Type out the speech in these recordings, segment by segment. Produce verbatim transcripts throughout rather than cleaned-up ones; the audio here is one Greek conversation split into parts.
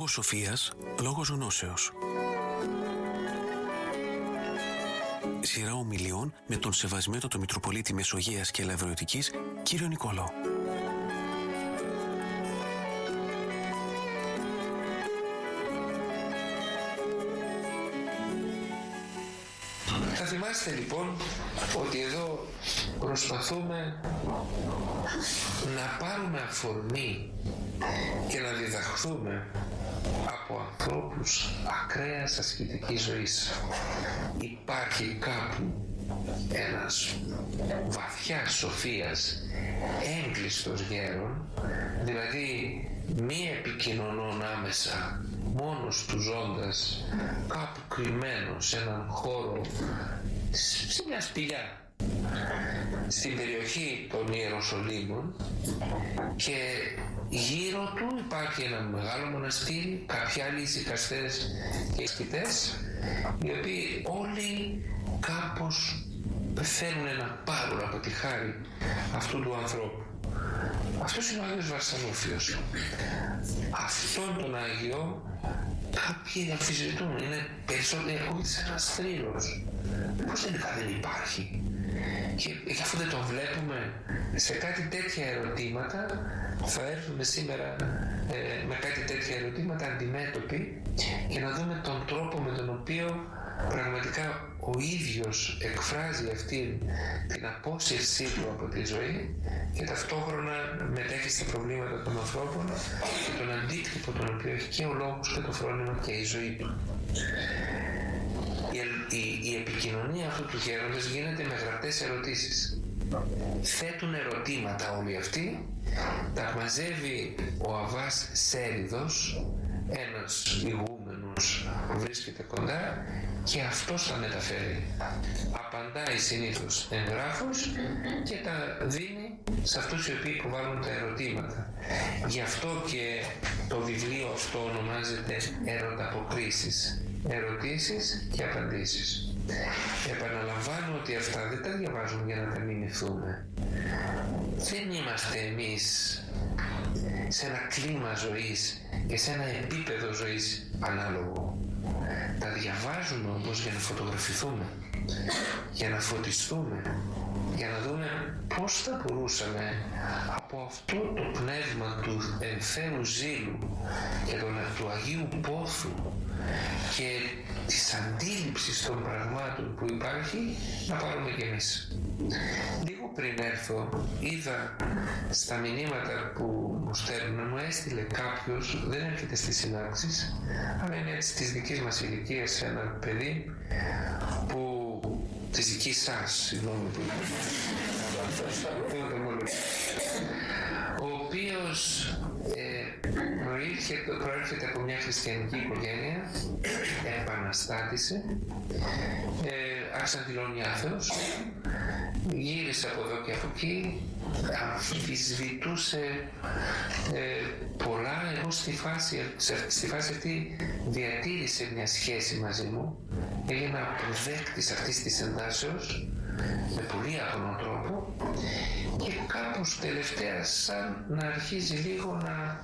Λόγος σοφίας, λόγος γνώσεως. Σειρά ομιλιών με τον Σεβασμιότατο Μητροπολίτη Μεσογείας και Ελευρωτικής, κύριο Νικόλαο. Θα θυμάστε λοιπόν ότι εδώ προσπαθούμε να πάρουμε αφορμή και να διδαχθούμε από ανθρώπους ακραίας ασκητικής ζωής. Υπάρχει κάπου ένας βαθιάς σοφίας έγκλειστος γέρον, δηλαδή μη επικοινωνών άμεσα, μόνος του ζώντας, κάπου κρυμμένο σε έναν χώρο, σε μια σπηλιά στην περιοχή των Ιεροσολύμων, και γύρω του υπάρχει ένα μεγάλο μοναστήρι, κάποιοι άλλοι ησυχαστές και ασκητές, οι οποίοι όλοι κάπως θέλουν να πάρουν από τη χάρη αυτού του ανθρώπου. Αυτός είναι ο Άγιος Βαρσανούφιος. Αυτόν τον Άγιο κάποιοι αμφισβητούν, είναι περισσότερο, ακούγεται σαν ένας θρύλος. Πώς τελικά δεν υπάρχει? Και αφού δεν τον βλέπουμε, σε κάτι τέτοια ερωτήματα θα έρθουμε σήμερα ε, με κάτι τέτοια ερωτήματα αντιμέτωποι, και να δούμε τον τρόπο με τον οποίο πραγματικά ο ίδιος εκφράζει αυτή την απόσυρσή του από τη ζωή και ταυτόχρονα μετέχει στα προβλήματα των ανθρώπων και τον αντίκτυπο τον οποίο έχει και ο λόγος και το φρόνημα και η ζωή του. Η, η, η επικοινωνία αυτού του γέροντος γίνεται με γραπτές ερωτήσεις. Θέτουν ερωτήματα όλοι αυτοί, τα μαζεύει ο Αββάς Σέριδος, ένας ηγούμενος που βρίσκεται κοντά, και αυτός τα μεταφέρει. Απαντάει συνήθως εγγράφος και τα δίνει σε αυτούς οι οποίοι υποβάλλουν τα ερωτήματα. Γι' αυτό και το βιβλίο αυτό ονομάζεται Ερωταποκρίσεις. Ερωτήσεις και απαντήσεις. Επαναλαμβάνω ότι αυτά δεν τα διαβάζουμε για να τα μιμηθούμε. Δεν είμαστε εμείς σε ένα κλίμα ζωής και σε ένα επίπεδο ζωής ανάλογο. Τα διαβάζουμε όμως για να φωτογραφηθούμε, για να φωτιστούμε, για να δούμε πώς θα μπορούσαμε από αυτό το πνεύμα του ενθέου ζήλου και του Αγίου Πόθου και της αντίληψης των πραγμάτων που υπάρχει να πάρουμε κι εμείς. Λίγο πριν έρθω είδα στα μηνύματα που μου στέλνουν, μου έστειλε κάποιος, δεν έρχεται στις συνάξεις, αλλά είναι έτσι της δικής μας ηλικίας, ένα παιδί που της δικής σας, συγγνώμη που ο οποίος ε, προήρχεται, προέρχεται από μια χριστιανική οικογένεια, επαναστάτησε, ε, άρχισε να δηλώνει άθεος, γύρισε από εδώ και από εκεί, αμφισβητούσε ε, πολλά. Εγώ στη φάση, στη φάση αυτή διατήρησε μια σχέση μαζί μου, έγινα αποδέκτης αυτής της εντάσεως με πολύ άγνο τρόπο, και κάπως τελευταία σαν να αρχίζει λίγο να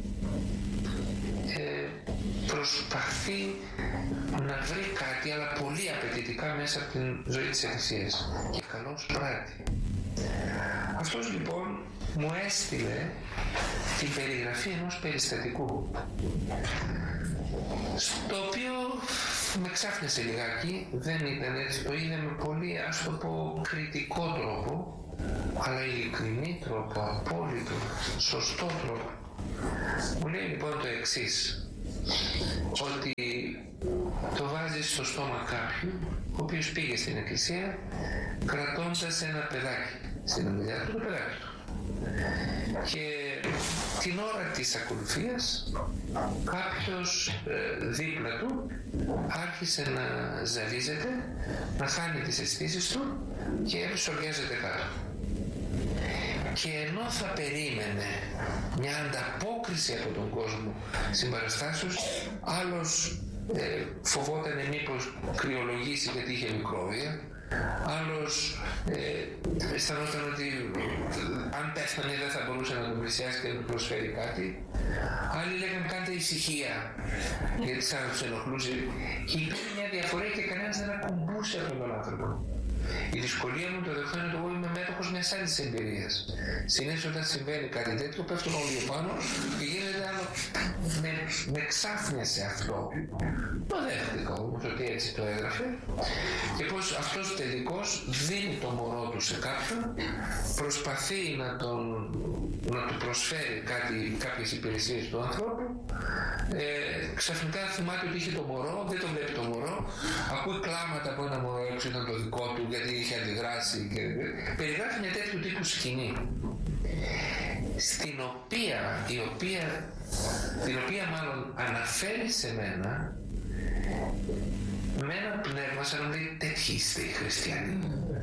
ε, προσπαθεί να βρει κάτι, αλλά πολύ απαιτητικά μέσα από την ζωή της Εκκλησίας, και καλώς πράττει. Αυτός λοιπόν μου έστειλε την περιγραφή ενός περιστατικού, στο οποίο με ξάφνιασε λιγάκι, δεν ήταν έτσι, το είδε με πολύ, ας το πω, κριτικό τρόπο, αλλά ειλικρινή τρόπο, απόλυτο, σωστό τρόπο. Μου λέει λοιπόν το εξής, ότι το βάζει στο στόμα κάποιου, ο οποίος πήγε στην εκκλησία κρατώντας ένα παιδάκι, στην ομιλία του το παιδάκι του, και την ώρα της ακολουθίας κάποιος ε, δίπλα του άρχισε να ζαλίζεται, να χάνει τις αισθήσεις του και σοριάζεται κάτω. Και ενώ θα περίμενε μια ανταπόκριση από τον κόσμο συμπαραστάσεως, άλλος ε, φοβόταν μήπως κρυολογήσει γιατί είχε μικρόβια, άλλος ε, αισθανόταν ότι αν πέθανε δεν θα μπορούσε να τον πλησιάσει και να του προσφέρει κάτι, Άλλοι λέγανε κάντε ησυχία, γιατί σαν να τους ενοχλούσε. Και υπήρχε μια διαφορά και κανένας δεν ακουμπούσε αυτόν τον άνθρωπο. Η δυσκολία μου το δεχτώ είναι ότι εγώ είμαι μέτοχος μιας άλλης εμπειρίας. Συνήθως όταν συμβαίνει κάτι τέτοιο, πέφτουν όλοι πάνω και γίνεται άλλο. Με, με ξάφνιασε αυτό. Το δέχτηκα όμως ότι έτσι το έγραφε και πως αυτός τελικώς δίνει το μωρό του σε κάποιον, προσπαθεί να, τον, να του προσφέρει κάτι, κάποιες υπηρεσίες του ανθρώπου. Ε, ξαφνικά θυμάται ότι είχε το μωρό, δεν το βλέπει το μωρό, ακούει κλάματα από ένα μωρό έξω, ήταν το δικό του γιατί είχε αντιδράσει και περιγράφει μια τέτοιου τύπου σκηνή, στην οποία, η οποία, την οποία μάλλον αναφέρει σε μένα με ένα πνεύμα σαν να λέει τέτοιοι είστε οι χριστιανοί.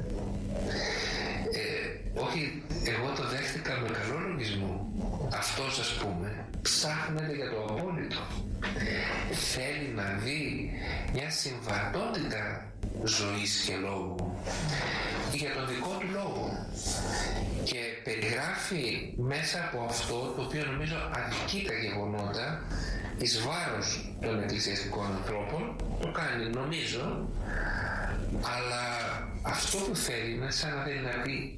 Ε, όχι, εγώ το δέχτηκα με καλό λογισμό. Αυτός, ας πούμε, ψάχνεται για το απόλυτο. Θέλει να δει μια συμβατότητα ζωής και λόγου για τον δικό του λόγο και περιγράφει μέσα από αυτό, το οποίο νομίζω αδικεί τα γεγονότα εις βάρος των εκκλησιαστικών ανθρώπων, το κάνει νομίζω, αλλά αυτό που θέλει είναι σαν να δεν να πει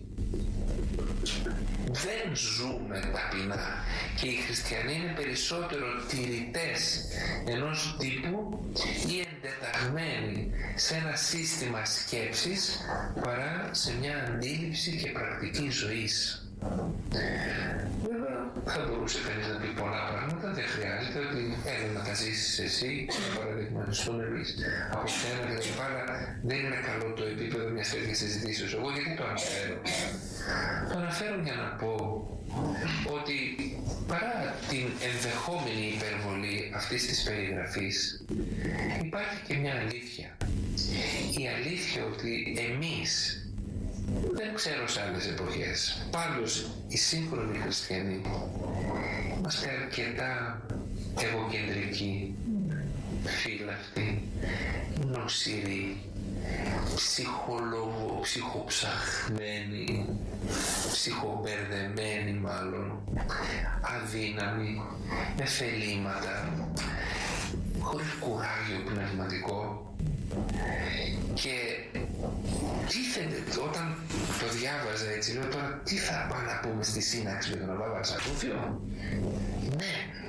δεν ζούμε ταπεινά και οι χριστιανοί είναι περισσότερο τηρητές ενός τύπου ή εντεταγμένοι σε ένα σύστημα σκέψης παρά σε μια αντίληψη και πρακτική ζωής. Βέβαια θα μπορούσε κανείς να πει πολλά πράγματα, δεν χρειάζεται ότι έλα να τα ζήσεις εσύ και να παραδειγματιστούμε εμείς από σένα και τα λοιπά, αλλά δεν είναι καλό το επίπεδο μιας τέτοιας συζητήσεως. Εγώ γιατί το αναφέρω? Το αναφέρω για να πω ότι παρά την ενδεχόμενη υπερβολή αυτής της περιγραφής υπάρχει και μια αλήθεια. Η αλήθεια ότι εμείς, δεν ξέρω σε άλλες εποχές, πάντως οι σύγχρονοι χριστιανοί είμαστε αρκετά εγωκεντρικοί, φύλαυτοι, νοσηροί, ψυχολόγο, ψυχοψαχμένοι, ψυχομπερδεμένοι μάλλον, αδύναμοι, με θελήματα, χωρίς κουράγιο πνευματικό. Και τίθεται, όταν το διάβαζα έτσι, λέω τώρα τι θα πάω να πούμε στη σύναξη με τον Αββά Βαρσανούφιο? Ναι,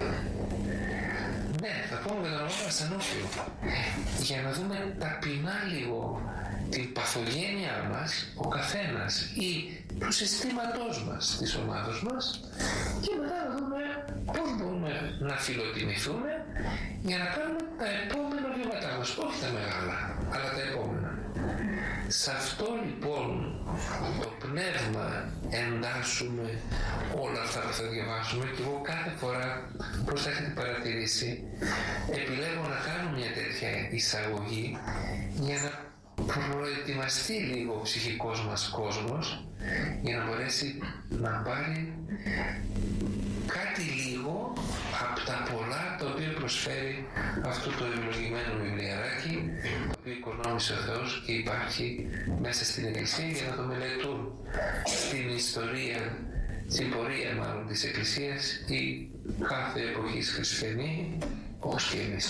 ναι, θα πούμε με τον Αββά Βαρσανούφιο για να δούμε ταπεινά λίγο την παθογένειά μας ο καθένας ή του συστήματός μας, της ομάδος μας, και μετά να δούμε πώς μπορούμε να φιλοτιμηθούμε για να κάνουμε τα επόμενα βήματά μας, όχι τα μεγάλα, αλλά τα επόμενα. Σε αυτό λοιπόν το πνεύμα εντάσσουμε όλα αυτά που θα διαβάσουμε και εγώ κάθε φορά, πώς θα έχετε παρατηρήσει, επιλέγω να κάνω μια τέτοια εισαγωγή για να προετοιμαστεί λίγο ο ψυχικός μας κόσμος για να μπορέσει να πάρει κάτι λίγο από τα πολλά τα οποία προσφέρει αυτό το ευλογημένο βιβλιαράκι, το οποίο οικονόμησε ο Θεός και υπάρχει μέσα στην Εκκλησία για να το μελετούν στην ιστορία, στην πορεία μάλλον της Εκκλησίας ή κάθε εποχής χριστιανή όπως και εμείς.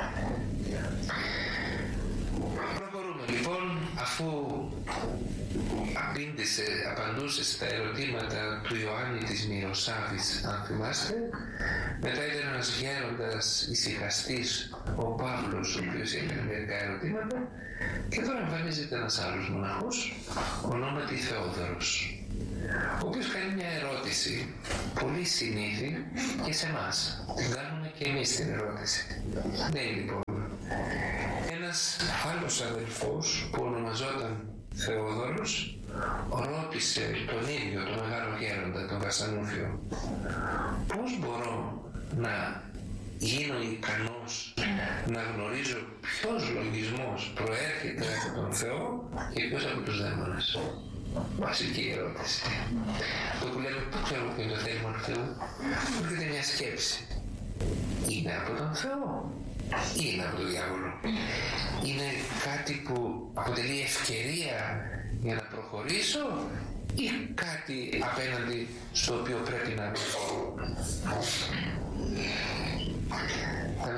Προχωρούμε λοιπόν, αφού απήντησε, απαντούσε στα ερωτήματα του Ιωάννη της Μυροσάβης, αν θυμάστε. Μετά ήταν ένας γέροντας ησυχαστής, ο Παύλος, ο οποίος έκανε μερικά ερωτήματα, και τώρα εμφανίζεται ένας άλλος μοναχός, ονόματι Θεόδωρος, ο οποίος κάνει μια ερώτηση πολύ συνήθη και σε εμάς. Την κάνουμε και εμείς την ερώτηση. Ναι, λοιπόν, ένας άλλος αδελφός που ονομαζόταν Θεόδωρος ρώτησε τον ίδιο τον μεγάλο γέροντα, τον Βαρσανούφιο, πώς μπορώ να γίνω ικανός να γνωρίζω ποιος λογισμός προέρχεται από τον Θεό και ποιος από τους δαίμονες? Βασική ερώτηση. Το που λέμε πού ξέρουμε ποιο είναι το θέλημα του Θεού? Έρχεται μια σκέψη. Είναι από τον Θεό ή είναι από τον διάβολο? Είναι κάτι που αποτελεί ευκαιρία για να προχωρήσω ή κάτι απέναντι στο οποίο πρέπει να μπω?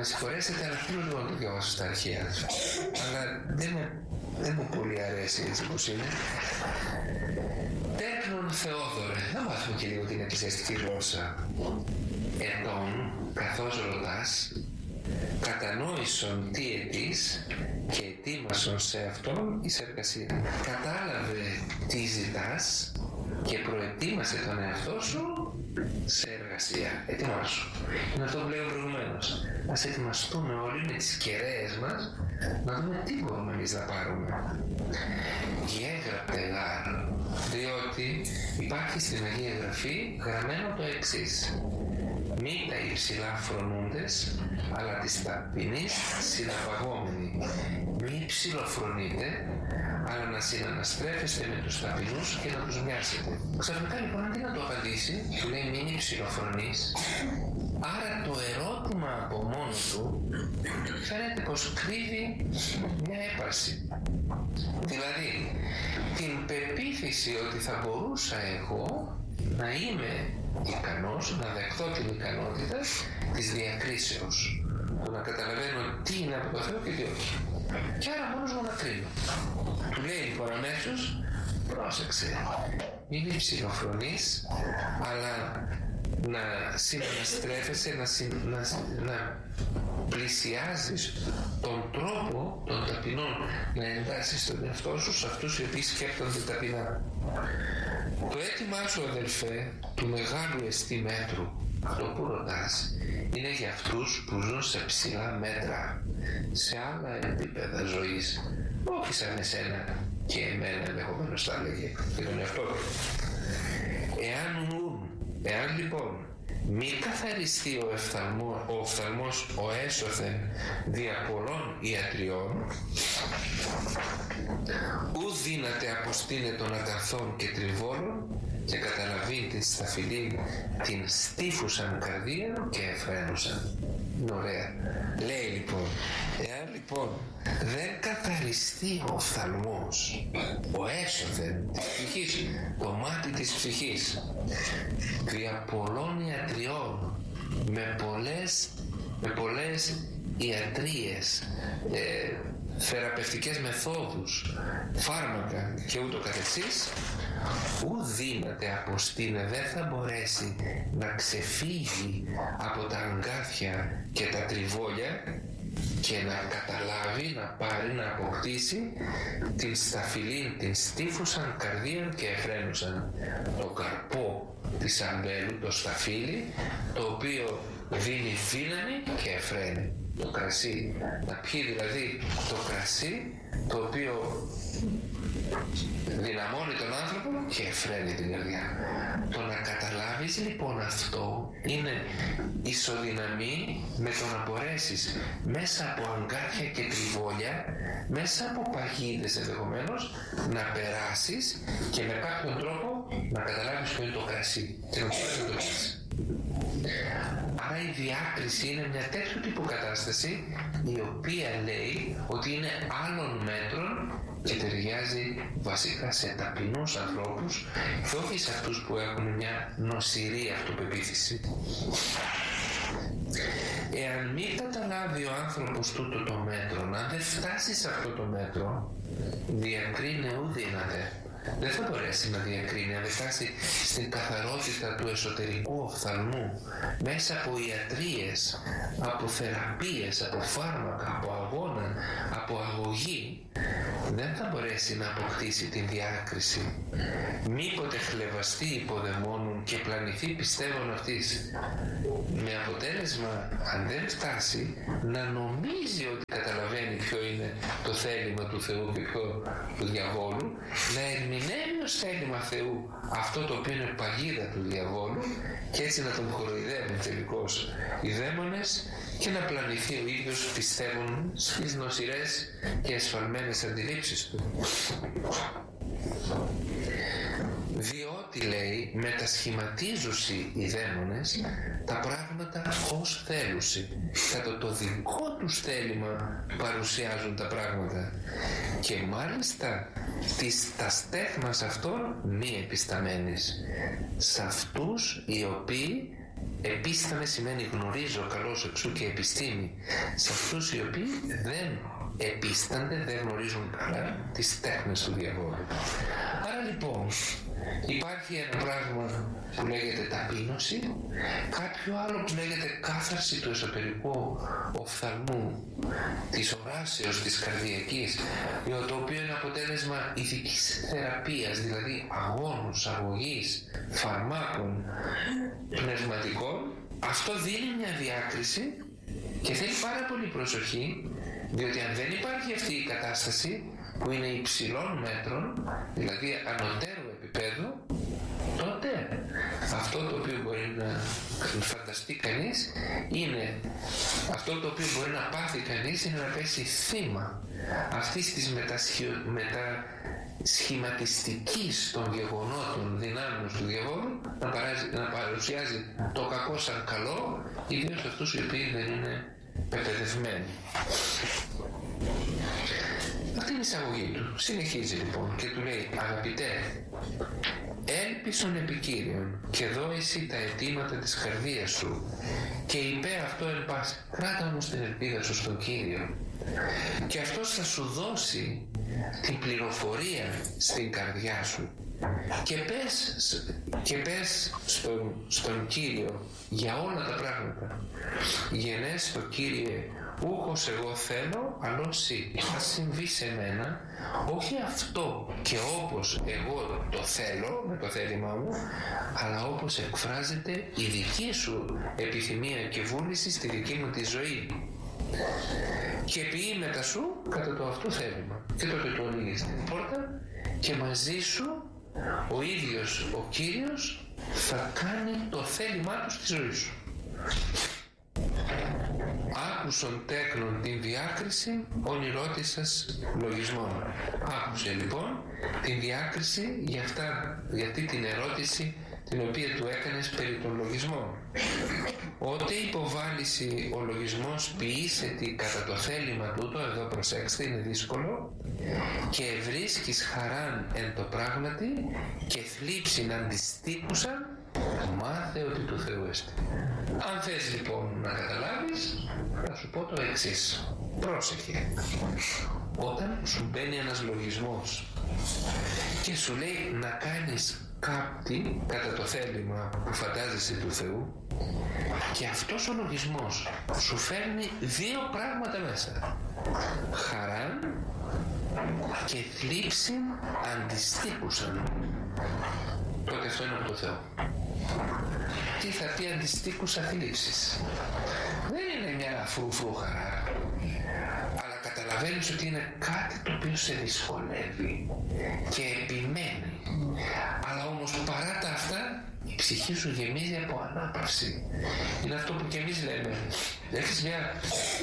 με συγχωρέσετε, αλλά θέλω λίγο να το διαβάσω στα αρχαία. Αλλά δεν, με, δεν μου πολύ αρέσει έτσι όπως είναι. Τέκνον Θεόδωρε, να μάθουμε και λίγο την εκκλησιαστική γλώσσα. Ετών, καθώς ρωτάς, κατανόησον τι ετής και ετοίμασον σε αυτόν εις εργασία. Κατάλαβε τι ζητάς και προετοίμασε τον εαυτό σου σε εργασία. Ετοιμάσου. Είναι αυτό που λέω προηγουμένως. Ας ετοιμαστούμε όλοι με τις κεραίες μας να δούμε τι μπορούμε εμείς να πάρουμε. Γέγραπτε γάρ, διότι υπάρχει στην Αγία Γραφή γραμμένο το εξής. Μη τα υψηλά φρονούντες, αλλά της ταπεινής συναπαγόμενοι. Μη υψηλοφρονείτε, αλλά να συναναστρέφεστε με τους ταπεινούς και να τους μοιάσετε. Ξαφνικά λοιπόν αντί να το απαντήσει, του λέει μην υψηλοφρονείς. Άρα το ερώτημα από μόνο του φαίνεται πως κρύβει μια έπαρση. Δηλαδή, την πεποίθηση ότι θα μπορούσα εγώ να είμαι ικανός, να δεχτώ την ικανότητα της διακρίσεως. Το να καταλαβαίνω τι είναι από το Θεό και τι όχι. Και άρα μόνος μου να κρίνω. Του λέει λοιπόν αμέσως, πρόσεξε, μην υψηλοφρονείς, αλλά να συναναστρέφεσαι, να, συ, να, να πλησιάζεις τον τρόπο των ταπεινών, να εντάσσεις τον εαυτό σου σε αυτούς οι οποίοι σκέπτονται ταπεινά. Το αίτημά σου, αδελφέ, του μεγάλου εστί μέτρου, αυτό που ρωτάς, είναι για αυτούς που ζουν σε ψηλά μέτρα, σε άλλα επίπεδα ζωής, όχι σαν εσένα και εμένα, ενδεχομένως θα έλεγε και τον εαυτό του. Εάν ούν, εάν λοιπόν μη καθαριστεί ο, οφθαλμό, ο οφθαλμός ο έσωθεν δια πολλών ιατριών, ου δύναται αποστήνε των ακαθών και τριβόλων και καταλαβεί την σταφυλήν την στήφουσαν καρδία και εφραίνουσαν. Είναι ωραία. Λέει λοιπόν, εάν λοιπόν δεν καθαριστεί ο οφθαλμός, ο έσωθεν της ψυχής, το μάτι της ψυχής, δια πολλών ιατριών, με πολλές, με πολλές ιατρίες, ε, θεραπευτικές μεθόδους, φάρμακα και ούτω καθεξής, ου δύναται αποστήνε, δεν θα μπορέσει να ξεφύγει από τα αγκάθια και τα τριβόλια και να καταλάβει, να πάρει, να αποκτήσει την σταφυλήν, την στήφουσαν καρδίαν και εφραίνουσαν, το καρπό της αμπέλου, το σταφύλι, το οποίο δίνει δύναμη και εφραίνει. Το κρασί, να πιει δηλαδή το κρασί το οποίο δυναμώνει τον άνθρωπο και εφραίνει την καρδιά. Το να καταλάβεις λοιπόν αυτό είναι ισοδυναμή με το να μπορέσεις μέσα από αγκάθια και τριβόλια, μέσα από παγίδες ενδεχομένως, να περάσεις και με κάποιον τρόπο να καταλάβεις ποιο είναι το κρασί και να μπορέσεις να το πεις. Άρα η διάκριση είναι μια τέτοιου τύπου κατάσταση η οποία λέει ότι είναι άλλων μέτρων και ταιριάζει βασικά σε ταπεινούς ανθρώπους και όχι σε αυτούς που έχουν μια νοσηρή αυτοπεποίθηση. Εάν μη καταλάβει ο άνθρωπος τούτο το μέτρο, αν δεν φτάσει σε αυτό το μέτρο, διακρίνε ου δύναται. Δεν θα μπορέσει να διακρίνει αν δεν φτάσει στην καθαρότητα του εσωτερικού οφθαλμού μέσα από ιατρίες, από θεραπείες, από φάρμακα, από αγώνα, από αγωγή. Δεν θα μπορέσει να αποκτήσει την διάκριση. Μήποτε χλεβαστεί υποδαιμόνουν και πλανηθεί πιστεύων αυτής. Με αποτέλεσμα, αν δεν φτάσει, να νομίζει ότι καταλαβαίνει ποιο είναι το θέλημα του Θεού και ποιο του διαβόλου, να ερμηνεύει ως θέλημα Θεού αυτό το οποίο είναι παγίδα του διαβόλου και έτσι να τον κοροϊδεύουν τελικώς οι δαίμονες και να πλανηθεί ο ίδιος πιστεύουν στις νοσηρές και εσφαλμένες αντιλήψεις του. Διότι, λέει, μετασχηματίζουσι οι δαίμονες τα πράγματα ως θέλουσι. Κατά το δικό τους θέλημα παρουσιάζουν τα πράγματα. Και μάλιστα τις, τα στέθμας αυτών μη επισταμένης. Σε αυτούς οι οποίοι επίσταμε σημαίνει γνωρίζω καλώς εξού και επιστήμη σε αυτούς οι οποίοι δεν επίστανται, δεν γνωρίζουν καλά τις τέχνες του διαβόλου. Άρα λοιπόν υπάρχει ένα πράγμα που λέγεται ταπείνωση, κάποιο άλλο που λέγεται κάθαρση του εσωτερικού οφθαλμού, της οράσεως της καρδιακής, το οποίο είναι αποτέλεσμα ηθικής θεραπείας, δηλαδή αγώνους, αγωγής, φαρμάκων, πνευματικών. Αυτό δίνει μια διάκριση και θέλει πάρα πολύ προσοχή, διότι αν δεν υπάρχει αυτή η κατάσταση που είναι υψηλών μέτρων, δηλαδή ανωτέρου επίπεδου, τότε αυτό το οποίο μπορεί να φανταστεί κανείς είναι, αυτό το οποίο μπορεί να πάθει κανείς είναι να πέσει θύμα αυτής της μετασχιο, μετασχηματιστικής των γεγονότων δυνάμεων του διαβόλου, να, παράζει, να παρουσιάζει το κακό σαν καλό, ιδίως αυτούς οι οποίοι δεν είναι πεπαιδευμένοι. Αυτή είναι η εισαγωγή του. Συνεχίζει λοιπόν και του λέει: αγαπητέ, έλπισον επί Κύριον και δώ εσύ τα αιτήματα της καρδίας σου και είπε αυτό εν πάση. Κράτα όμως την ελπίδα σου στον Κύριο και αυτός θα σου δώσει την πληροφορία στην καρδιά σου και πες, και πες στον, στον Κύριο για όλα τα πράγματα. Γενές το Κύριε, ούχος εγώ θέλω, αλλά εσύ θα συμβεί σε μένα, όχι αυτό και όπως εγώ το θέλω με το θέλημά μου, αλλά όπως εκφράζεται η δική σου επιθυμία και βούληση στη δική μου τη ζωή. Και ποιεί μετά σου κατά το αυτού θέλημα. Και τότε του ανοίγεις την πόρτα και μαζί σου ο ίδιος ο Κύριος θα κάνει το θέλημά του στη ζωή σου. Άκουσον τέκνον την διάκριση ονειρότησας λογισμών. Άκουσε λοιπόν την διάκριση για, αυτά, για αυτή την ερώτηση την οποία του έκανες περί των λογισμών. Ότε υποβάλιση ο λογισμός ποιήσεται κατά το θέλημα τούτο, εδώ προσέξτε είναι δύσκολο, και βρίσκεις χαράν εν το πράγματι και θλίψην αντιστοίκουσαν, μάθε ότι του Θεού εστί. Αν θες λοιπόν να καταλάβεις, θα σου πω το εξής. Πρόσεχε. Όταν σου μπαίνει ένας λογισμός και σου λέει να κάνεις κάτι κατά το θέλημα που φαντάζεσαι του Θεού, και αυτός ο λογισμός σου φέρνει δύο πράγματα μέσα, χαράν και θλίψη αντιστοίκουσαν, τότε αυτό είναι από το Θεό. Τι θα πει αντιστοίκουσα θλίψης? Δεν είναι μια φρουφρού χαρά, αλλά καταλαβαίνεις ότι είναι κάτι το οποίο σε δυσκολεύει και επιμένει, αλλά όμως παρά τα αυτά η ψυχή σου γεμίζει από ανάπαυση. Είναι αυτό που και εμείς λέμε, έχεις μια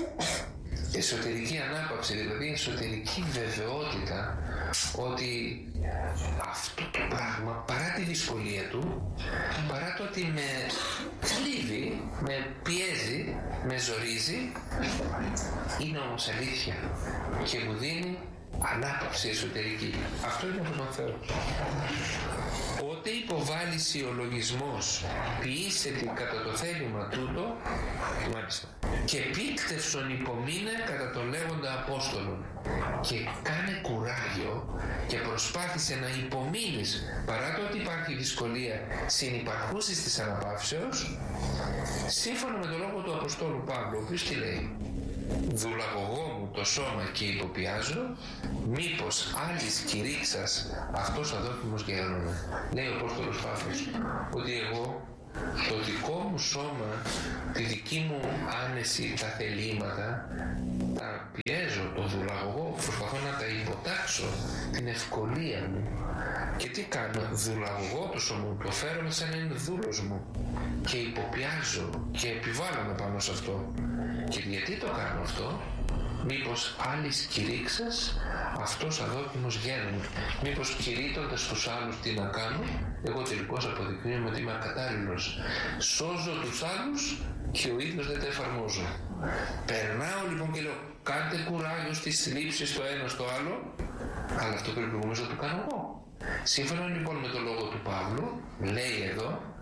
εσωτερική ανάπαυση, δηλαδή εσωτερική βεβαιότητα ότι αυτό το πράγμα, παρά τη δυσκολία του, παρά το ότι με θλίβει, με πιέζει, με ζορίζει, είναι όμως αλήθεια και μου δίνει ανάπαυση εσωτερική. Αυτό είναι από τον Θεό. Ότε υποβάλιση ο λογισμός ποιήσεται κατά το θέλημα τούτο, μάλιστα, και πίκτευσον υπομείνε κατά τον λέγοντα Απόστολον, και κάνε κουράγιο και προσπάθησε να υπομείνεις παρά το ότι υπάρχει δυσκολία συνυπαρχούσης της αναπαύσεως, σύμφωνα με τον λόγο του Αποστόλου Παύλου, ο οποίος τι λέει? Δουλαγωγώ μου το σώμα και υποπιάζω, μήπως άλλης κηρύξας αυτός αδόκιμος γέρομαι. Λέει ο Απόστολος Παύλος ότι εγώ το δικό μου σώμα, τη δική μου άνεση, τα θελήματα τα πιέζω, το δουλαγωγώ, προσπαθώ να τα υποτάξω την ευκολία μου. Και τι κάνω? Δουλαγωγώ το σώμα μου, το φέρω σαν να είναι δούλος μου και υποπιάζω και επιβάλλομαι πάνω σε αυτό. Και γιατί το κάνω αυτό? Μήπως άλλης κηρύξας αυτός αδόκιμος γέννη? Μήπως κηρύττοντας τους άλλους τι να κάνω, εγώ τελικώς αποδεικνύομαι ότι είμαι ακατάλληλος. Σώζω τους άλλους και ο ίδιος δεν τα εφαρμόζω. Περνάω λοιπόν και λέω κάντε κουράγιο στις θλίψεις το ένα στο άλλο, αλλά αυτό πρέπει όμως να το κάνω εγώ. Σύμφωνα λοιπόν με το λόγο του Παύλου, λέει εδώ,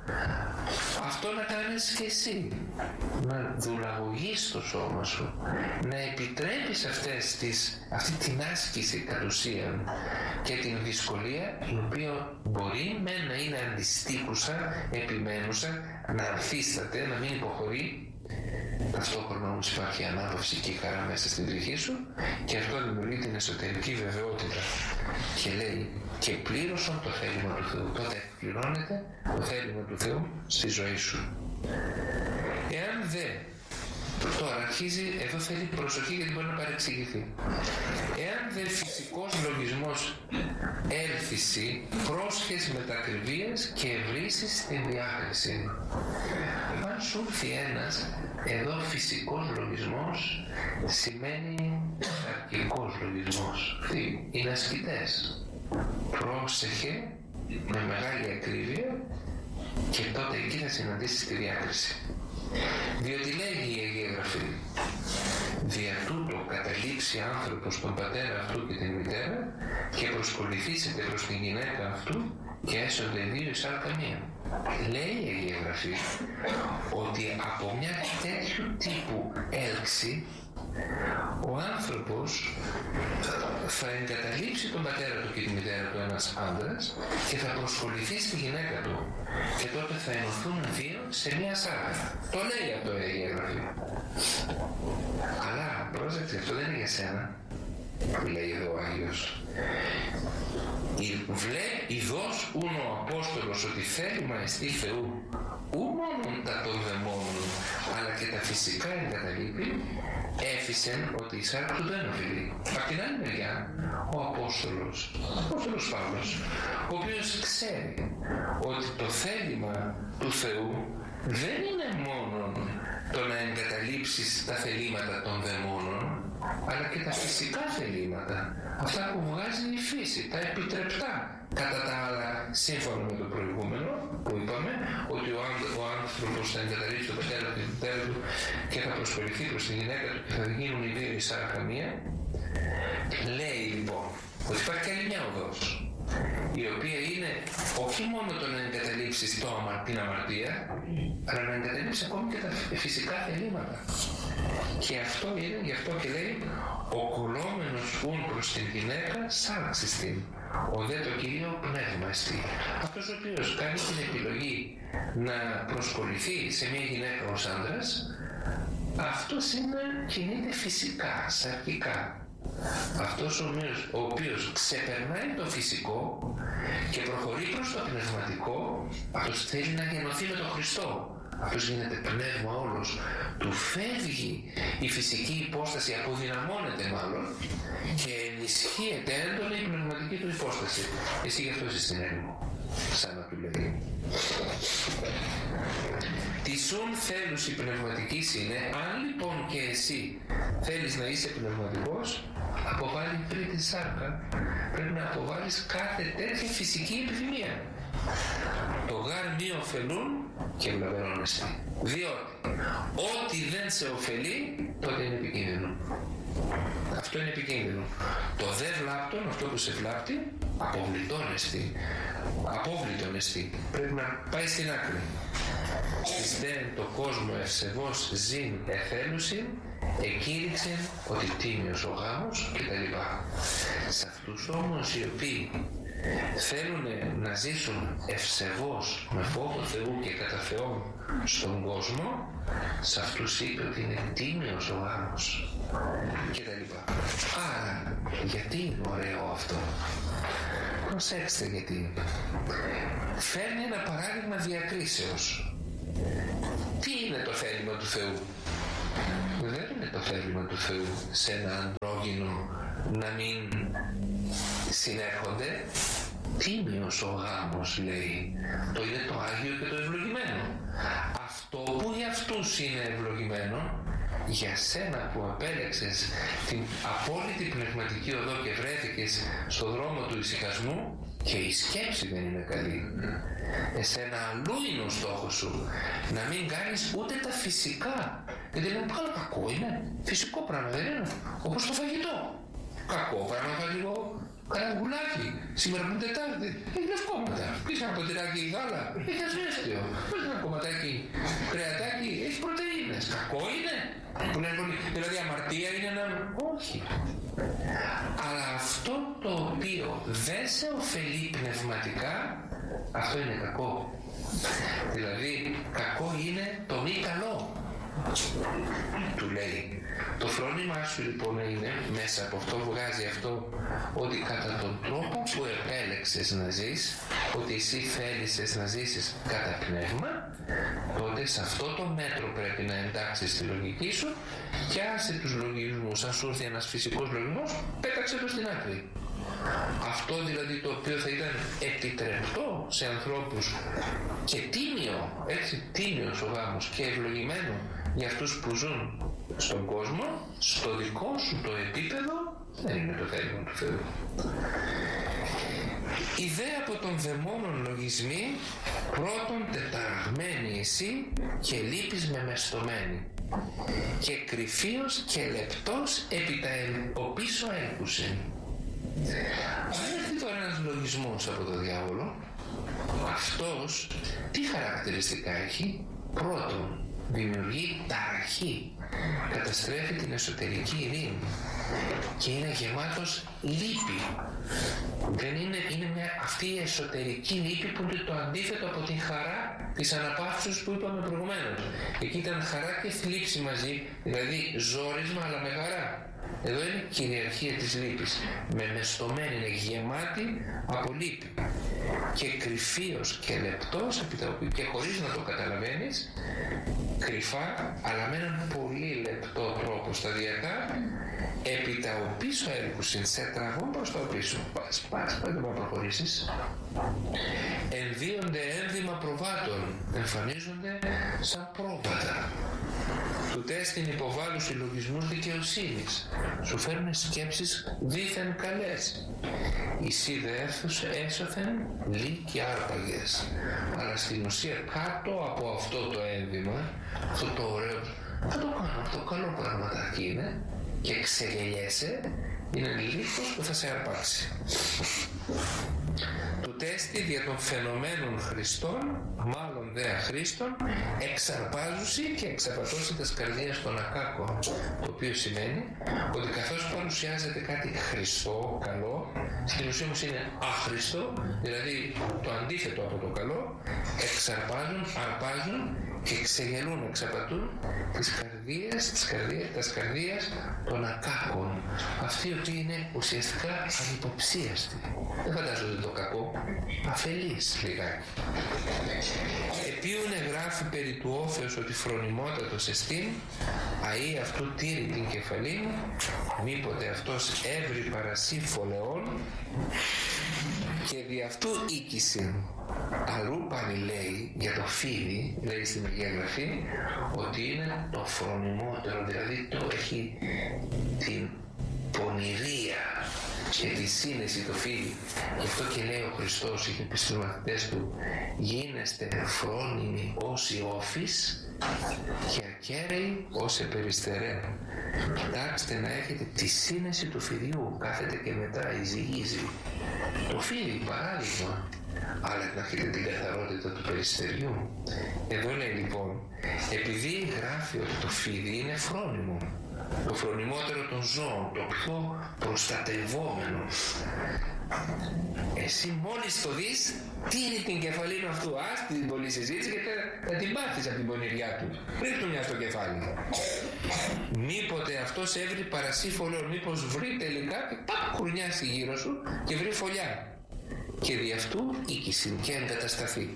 αυτό να κάνεις και εσύ, να δουλαγωγείς το σώμα σου, να επιτρέπεις αυτές τις, αυτή την άσκηση κατ' ουσίαν και την δυσκολία, η οποία μπορεί με να είναι αντιστοίχουσα, επιμένουσα, να ανθίσταται, να μην υποχωρεί. Ταυτόχρονα όμως υπάρχει ανάπαυση και η χαρά μέσα στην ψυχή σου, και αυτό δημιουργεί την εσωτερική βεβαιότητα και λέει και πλήρωσαν το θέλημα του Θεού. Τότε εκπληρώνεται το θέλημα του Θεού στη ζωή σου. Εάν δε, τώρα αρχίζει, εδώ θέλει προσοχή γιατί μπορεί να παρεξηγηθεί. Εάν δε φυσικός λογισμός έλθηση, πρόσχες μετακριβίες και ευρύσεις στην διάκριση. Αν σου έρθει ένας, εδώ φυσικός λογισμός σημαίνει αρχικός λογισμός. Τι, είναι ασκητές. Πρόσεχε με μεγάλη ακρίβεια και τότε εκεί θα συναντήσεις τη διάκριση. Διότι λέγει η Αγία Γραφή, δια τούτο καταλήψει άνθρωπος τον πατέρα αυτού και την μητέρα και προσκοληθήσετε προς την γυναίκα αυτού και έσονται δύο εις άλλα μία. Λέει η Αγία Γραφή ότι από μια τέτοιου τύπου έλξη ο άνθρωπος θα εγκαταλείψει τον πατέρα του και τη μητέρα του, ένας άντρας, και θα προσκοληθεί στη γυναίκα του, και τότε θα ενωθούν δύο σε μία σάρκα. Το λέει αυτό η Αγία Γραφή. Αλλά πρόσεξε, αυτό δεν είναι για σένα, λέει εδώ ο Άγιος. Βλέ ειδός ούν ο Απόστολος ότι θέλημα εστί Θεού ου μόνον τα των δαιμόνων αλλά και τα φυσικά εγκαταλείπει, έφυσεν ότι η σάρκα του δεν οφειλεί. Απ' την άλλη μεριά ο Απόστολος, ο Απόστολος Παύλος, ο οποίος ξέρει ότι το θέλημα του Θεού δεν είναι μόνο το να εγκαταλείψεις τα θελήματα των δαιμόνων, αλλά και τα φυσικά θελήματα, αυτά που βγάζει η φύση, τα επιτρεπτά. Κατά τα άλλα, σύμφωνα με το προηγούμενο που είπαμε, ότι ο, ο άνθρωπος θα εγκαταλείψει τον πατέρα και τη μητέρα του και θα προσκοληθεί προς τη γυναίκα του και θα γίνουν οι δύο εις άρακα μία. Λέει λοιπόν ότι υπάρχει και άλλη μια οδός, η οποία είναι όχι μόνο το να εγκαταλείψεις το, την αμαρτία, αλλά να εγκαταλείψεις ακόμη και τα φυσικά θελήματα. Και αυτό είναι, γι' αυτό και λέει, ο κολλόμενος ούν προς την γυναίκα σάρξης την, ο δε το Κυρίο πνεύμα εστί. Αυτός ο οποίος κάνει την επιλογή να προσκοληθεί σε μια γυναίκα ως άντρας, αυτός είναι, κινείται φυσικά, σαρκικά. Αυτός ο, ο οποίος ξεπερνάει το φυσικό και προχωρεί προς το πνευματικό, αυτός θέλει να γεννωθεί με τον Χριστό. Αυτός γίνεται πνεύμα όλος. Του φεύγει η φυσική υπόσταση, αποδυναμώνεται μάλλον, και ενισχύεται έντονα η πνευματική του υπόσταση. Εσύ γι' αυτό είσαι στην έρημο, σαν να του λέει. Τι σουν θέλους η πνευματικής είναι, αν λοιπόν και εσύ θέλεις να είσαι πνευματικός, αποβάλει πριν τη σάρκα. Πρέπει να αποβάλεις κάθε τέτοια φυσική επιθυμία. Το γάρ μη ωφελούν και βλαβερώνεστε. Διότι ό,τι δεν σε ωφελεί, τότε είναι επικίνδυνο. Αυτό είναι επικίνδυνο. Το δε βλάπτον, αυτό που σε βλάπτει, αποβλητώνεστη. Απόβλητονεστη. Πρέπει να πάει στην άκρη. Στις δε το κόσμο ευσεβώς ζήν εθέλουσιν, εκήρυξε ότι τίμιος ο γάμος κτλ. Σε αυτούς όμως οι οποίοι θέλουν να ζήσουν ευσεβώς με φόβο Θεού και κατά Θεόν στον κόσμο, σε αυτούς είπε ότι είναι τίμιος ο γάμος κτλ. Άρα γιατί είναι ωραίο αυτό? Προσέξτε γιατί. Φέρνει ένα παράδειγμα διακρίσεως. Τι είναι το θέλημα του Θεού? Δεν είναι το θέλημα του Θεού σε ένα αντρόγυνο να μην συνέρχονται. Τίμιος ο γάμος, λέει. Το είναι το Άγιο και το ευλογημένο. Αυτό που για αυτούς είναι ευλογημένο, για σένα που απέλεξες την απόλυτη πνευματική οδό και βρέθηκες στον δρόμο του ησυχασμού, και η σκέψη δεν είναι καλή. Εσένα αλλού είναι ο στόχος σου. Να μην κάνεις ούτε τα φυσικά. Γιατί λέμε, καλό κακό είναι. Φυσικό πράγμα δεν είναι. Όπως το φαγητό. Κακό πράγμα θα λίγο Κάνα γουλάκι, σήμερα που είναι Τετάρτη, έχει λευκόματα. Πεις ένα ποτηράκι γάλα, έχει ασβέστιο. Πες ένα κομματάκι κρεατάκι, έχει πρωτεΐνες. Κακό είναι. Που λένε πολύ, δηλαδή αμαρτία είναι να... Όχι. Αλλά αυτό το οποίο δεν σε ωφελεί πνευματικά, αυτό είναι κακό. Δηλαδή κακό είναι το μη καλό, του λέει. Το φρόνημά σου λοιπόν είναι, μέσα από αυτό βγάζει αυτό, ότι κατά τον τρόπο που επέλεξες να ζεις, ότι εσύ θέλησες να ζήσεις κατά πνεύμα, τότε σε αυτό το μέτρο πρέπει να εντάξεις τη λογική σου και άσε τους λογισμούς. Αν σου έρθει ένας φυσικός λογισμός, πέταξε το στην άκρη. Αυτό δηλαδή το οποίο θα ήταν επιτρεπτό σε ανθρώπους και τίμιο, έτσι, τίμιος ο γάμος και ευλογημένο για αυτούς που ζουν στον κόσμο, στο δικό σου το επίπεδο, δεν είναι το θέλημα του Θεού. Ιδέα από των δαιμόνων λογισμοί, πρώτον τεταραγμένη εσύ και λείπεις με μεστομένη και κρυφίος και λεπτός επί τα οπίσω έλκουσιν. Αν έρθει τώρα ένας λογισμός από το διάβολο, αυτός τι χαρακτηριστικά έχει? Πρώτον, δημιουργεί ταραχή, καταστρέφει την εσωτερική ειρήνη και είναι γεμάτος λύπη. Δεν είναι, είναι μια, αυτή η εσωτερική λύπη που είναι το αντίθετο από την χαρά της αναπαύσεως που είπαμε προηγουμένως. Εκεί ήταν χαρά και θλίψη μαζί, δηλαδή ζόρισμα αλλά με χαρά. Εδώ είναι κυριαρχία της λύπης, με μεστομένη, είναι γεμάτη από λύπη και κρυφίος και λεπτός και χωρίς να το καταλαβαίνεις, κρυφά αλλά με έναν πολύ λεπτό τρόπο σταδιακά, επί τα οπίσω έλκουσιν, σε τραβούν προς τα οπίσω. Πας, πας, πας, δεν μπορεί να προχωρήσεις. Ενδύονται ένδυμα προβάτων, εμφανίζονται σαν πρόβατα. Του τεστ την υποβάλλουν συλλογισμούς δικαιοσύνης, σου φέρνουν σκέψεις δήθεν καλές. Οι σίδερθους έσωθεν λύ και άρπαγες. Αλλά στην ουσία κάτω από αυτό το ένδυμα, αυτό το ωραίο, θα το κάνω, αυτό καλό πραγματάκι είναι, και ξεγελιέσαι, είναι λύκος που θα σε αρπάξει. Του τέστη δια των φαινομένων Χριστών, μάλλον δε αχρήστων, εξαρπάζουσι και εξαπατώσει τας καρδίας των ακάκων. Το οποίο σημαίνει ότι καθώς παρουσιάζεται κάτι χριστό, καλό, στην ουσία όμως είναι άχρηστο, δηλαδή το αντίθετο από το καλό, εξαρπάζουν, αρπάζουν και ξεγελούν, εξαπατούν τις καρδίες, τις καρδίες, τις καρδίες των ακάκων. Αυτοί οι οποίοι είναι ουσιαστικά ανυποψίαστοι. Δεν φαντάζονται το κακό, αφελείς λιγάκι. Επίουνε γράφει περί του όφεως ότι φρονιμότατος εστίν, αΐ αυτού τήρει την κεφαλήν, μήποτε αυτός έβρι παρασύ φωλεών και δι' αυτού οίκησιν. Αλλού πάλι λέει για το φίδι, λέει στην Αγία Γραφή, ότι είναι το φρονιμότερο, δηλαδή το έχει την πονηρία και τη σύνεση το φίδι. Γι' αυτό και λέει ο Χριστός, είχε πει στους μαθητές του, γίνεστε φρόνιμοι ως οι όφης και ακέραιοι ως επεριστερέ. Κοιτάξτε να έχετε τη σύνεση του φιδιού, κάθεται και μετά ζυγίζει. Το φίδι παράδειγμα, αλλά να έχετε την καθαρότητα του περιστεριού. Εδώ λέει λοιπόν, επειδή γράφει ότι το φίδι είναι φρόνιμο, το φρονιμότερο των ζώων, το πιο προστατευόμενο, εσύ μόλις το δεις, τύρει την κεφαλή αυτού, ας την πολλή συζήτηση και θα την πάθεις από την πονηριά του. Ρίχνει μια στο κεφάλι. Μήποτε αυτός έβρει παρασύ φωλεών, μήπως βρει τελικά και παπ, κουρνιάσει γύρω σου και βρει φωλιά. Και δι' αυτού οίκησιν και εγκατασταθεί.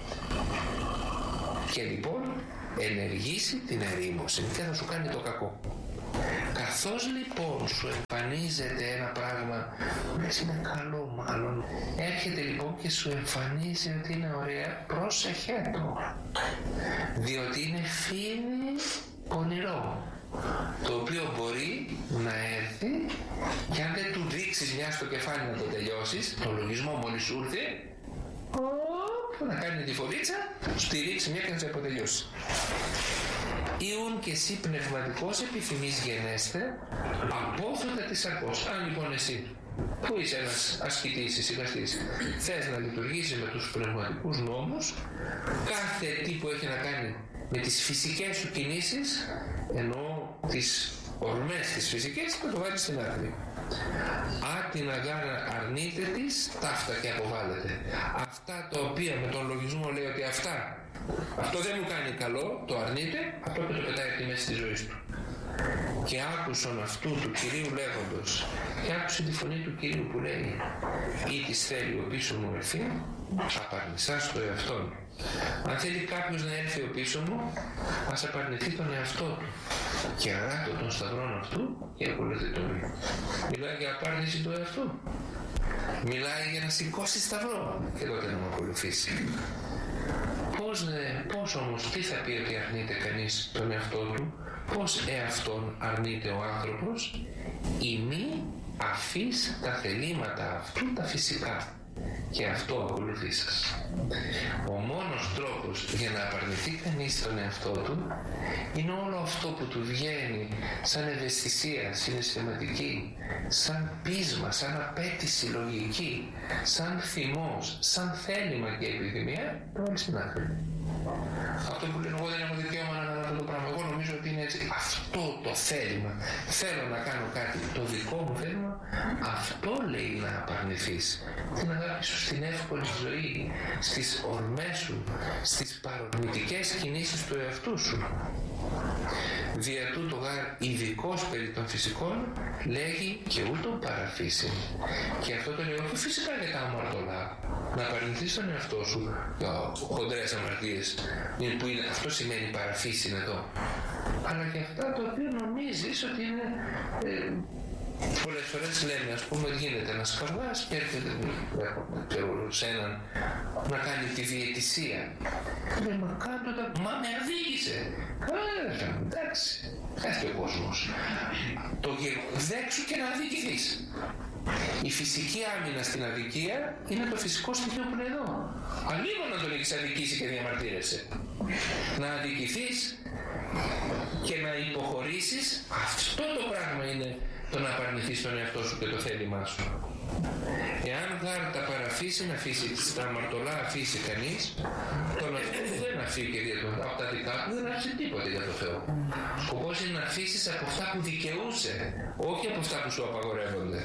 Και λοιπόν ενεργήσει την ερήμωση και θα σου κάνει το κακό. Καθώς λοιπόν σου εμφανίζεται ένα πράγμα, λες είναι καλό μάλλον, έρχεται λοιπόν και σου εμφανίζει ότι είναι ωραία, πρόσεχε το, διότι είναι φίδι πονηρό, το οποίο μπορεί να έρθει και αν δεν του δείξεις μια στο κεφάλι να το τελειώσεις, το λογισμό μόλις σου ήρθε, να κάνει τη φοβίτσα, σου ρίξει μια και να σε αποτελειώσει. Ιουν και εσύ πνευματικός επιθυμείς γενέστε, απόθωτα της ακός. Αν λοιπόν εσύ που είσαι ένας ασκητής, εισηγαστής, θες να λειτουργήσεις με τους πνευματικούς νόμους, κάθε τι που έχει να κάνει με τις φυσικές σου κινήσεις, εννοώ τις ορμές τις φυσικές, θα το βάλεις στην άκρη. Άτινα γάρα αρνείται της, ταύτα και αποβάλλεται. Αυτά τα οποία με τον λογισμό λέει ότι αυτά, αυτό δεν μου κάνει καλό, το αρνείται, αυτό και το πετάει από τη μέση της ζωής του. Και άκουσον αυτού του Κυρίου λέγοντος, και άκουσε τη φωνή του Κυρίου που λέει, ή της θέλει ο πίσω μου έρθει, απαρνησάς το εαυτόν. Αν θέλει κάποιος να έρθει ο πίσω μου, ας απαρνηθεί τον εαυτό του και αγάτω των σταυρών αυτού και ακολουθεί τον μη. Μιλάει για απάρνηση του εαυτού. Μιλάει για να σηκώσει σταυρό και τότε να μου ακολουθήσει. Πώς, πώς όμως, τι θα πει ότι αρνείται κανείς τον εαυτό του, πώς εαυτόν αρνείται ο άνθρωπος, ή μη αφής τα θελήματα αυτού τα φυσικά και αυτό ακολουθεί σας. Ο μόνος τρόπος για να απαρνηθεί κανείς τον εαυτό του είναι όλο αυτό που του βγαίνει σαν ευαισθησία συναισθηματική, σαν πείσμα, σαν απέτηση λογική, σαν θυμός, σαν θέλημα και επιθυμία, το βάλει στην άκρη. Αυτό που λένε εγώ δεν έχω δικαίωμα να κάνω αυτό το πράγμα, εγώ νομίζω ότι είναι έτσι. Αυτό το θέλημα, θέλω να κάνω κάτι, το δικό μου θέλημα, αυτό λέει να απαρνηθείς. Την αγάπη σου στην εύκολη ζωή, στις ορμές σου, στις παρορμητικές κινήσεις του εαυτού σου. Δια τούτο γάρ ειδικός περί των φυσικών λέγει και ούτω παραφύσιν. Και αυτό το λέω και φυσικά για τα αμαρτωλά. Να απαρνηθείς τον εαυτό σου για χοντρές αμαρτίες, που είναι, αυτό σημαίνει παραφύσιν εδώ. Αλλά και αυτά τα οποία νομίζεις ότι είναι... Ε, πολλές φορές λένε, ας πούμε, γίνεται ένας καυγάς και έρχεται σε έναν να κάνει τη διαιτησία. Λέει, μα κάτω τα... Μα με αδίκησε. Καλά, εντάξει. Έχει ο κόσμος. Το δέξου και να αδικηθείς. Η φυσική άμυνα στην αδικία είναι το φυσικό στοιχείο που είναι εδώ. Αλλήμω να τον έχεις αδικήσει και διαμαρτύρεσαι. Να αδικηθείς και να υποχωρήσεις, αυτό το πράγμα είναι το να απαρνηθείς τον εαυτό σου και το θέλημά σου. Εάν γάρ τα παραφύσει να αφήσει, τα αμαρτωλά αφήσει κανείς, τον αυτό δεν αφήκε από τα δικά του, δεν άφησε τίποτα για το Θεό. Σκοπός είναι να αφήσεις από αυτά που δικαιούσε, όχι από αυτά που σου απαγορεύονται.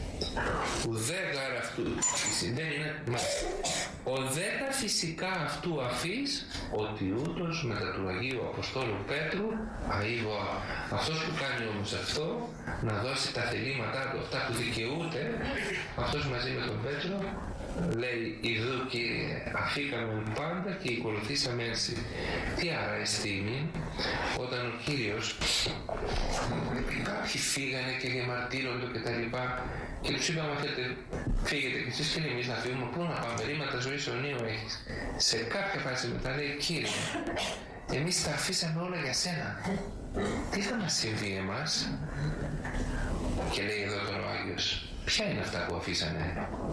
Ουδέ γάρ αυτού, δεν είναι μάλιστα. Ο δε τα φυσικά αυτού αφής, ότι ούτως μετά του Αγίου Αποστόλου Πέτρου, αίγω, αυτός που κάνει όμως αυτό, να δώσει τα θελήματά του, αυτά που δικαιούται, αυτός μαζί με τον Πέτρο, λέει ιδού και αφήκαμε πάντα και ακολουθήσαμε έτσι. Τι άρα εστίνει, όταν ο Κύριος, κάποιοι φύγανε και διαμαρτύρονται και τα λοιπά, και τους είπαμε, θέλετε, φύγετε και εσείς και εμείς να φύγουμε, πού να πάμε, ρήματα ζωής αιωνίου έχεις. Σε κάποια φάση μετά λέει, Κύριε, εμείς τα αφήσαμε όλα για σένα. Τι θα μας συμβεί εμάς? Και λέει εδώ τώρα ο Άγιος, ποια είναι αυτά που αφήσανε?